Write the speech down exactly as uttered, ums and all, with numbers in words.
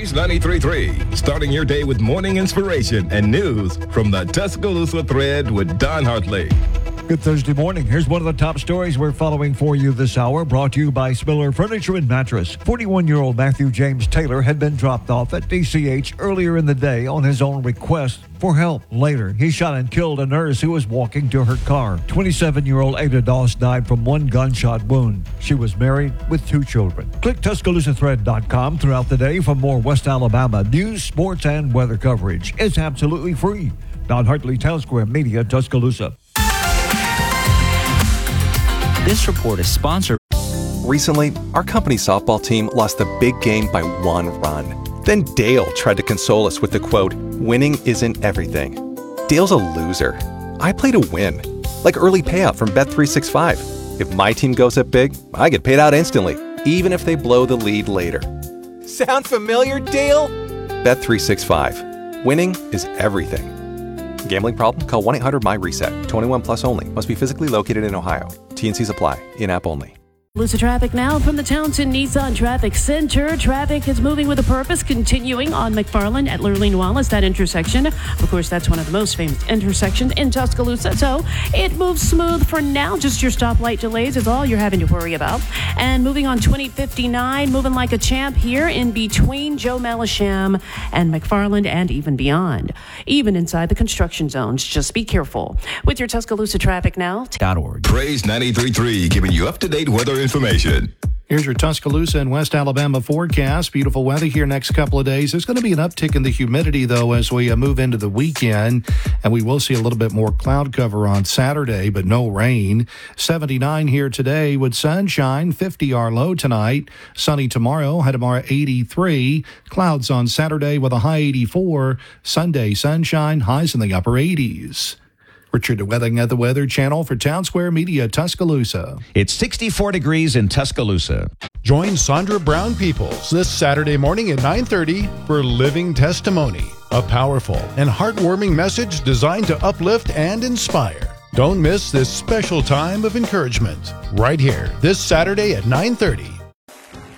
Praise ninety-three point three, starting your day with morning inspiration and news from the Tuscaloosa Thread with Don Hartley. Good Thursday morning. Here's one of the top stories we're following for you this hour, brought to you by Spiller Furniture and Mattress. forty-one-year-old Matthew James Taylor had been dropped off at D C H earlier in the day on his own request for help. Later, he shot and killed a nurse who was walking to her car. twenty-seven-year-old Ada Doss died from one gunshot wound. She was married with two children. Click Tuscaloosa Thread dot com throughout the day for more West Alabama news, sports, and weather coverage. It's absolutely free. Don Hartley, Town Square Media, Tuscaloosa. This report is sponsored. Recently, our company's softball team lost the big game by one run. Then Dale tried to console us with the quote, "Winning isn't everything." Dale's a loser. I play to win. Like early payout from Bet three sixty-five. If my team goes up big, I get paid out instantly, even if they blow the lead later. Sound familiar, Dale? Bet three sixty-five. Winning is everything. Gambling problem? Call one eight hundred M Y reset. twenty-one plus only. Must be physically located in Ohio. T N Cs apply. In-app only. Lusa traffic now from the Townsend Nissan Traffic Center. Traffic is moving with a purpose, continuing on McFarland at Lurleen Wallace, that intersection. Of course, that's one of the most famous intersections in Tuscaloosa, so it moves smooth for now. Just your stoplight delays is all you're having to worry about. And moving on twenty fifty-nine, moving like a champ here in between Joe Melisham and McFarland and even beyond. Even inside the construction zones, just be careful. With your Tuscaloosa traffic now. .org. Praise ninety-three point three, giving you up-to-date weather information. Here's your Tuscaloosa and West Alabama forecast. Beautiful weather here next couple of days. There's going to be an uptick in the humidity, though, as we uh, move into the weekend, and we will see a little bit more cloud cover on Saturday, but no rain. seventy-nine here today with sunshine, fifty our low tonight. Sunny tomorrow, high tomorrow eighty-three. Clouds on Saturday with a high eighty-four. Sunday, sunshine, highs in the upper eighties. Richard Weathing at the Weather Channel for Town Square Media, Tuscaloosa. It's sixty-four degrees in Tuscaloosa. Join Sandra Brown Peoples this Saturday morning at nine thirty for Living Testimony, a powerful and heartwarming message designed to uplift and inspire. Don't miss this special time of encouragement right here this Saturday at nine thirty.